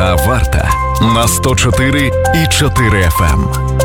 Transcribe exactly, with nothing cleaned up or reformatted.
Одна варта на сто чотири і чотири еф ем.